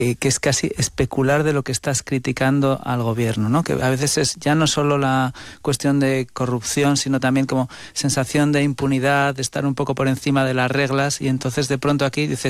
que es casi especular de lo que estás criticando al gobierno, ¿no? Que a veces es ya no solo la cuestión de corrupción, sino también como sensación de impunidad, de estar un poco por encima de las reglas, y entonces de pronto aquí dices,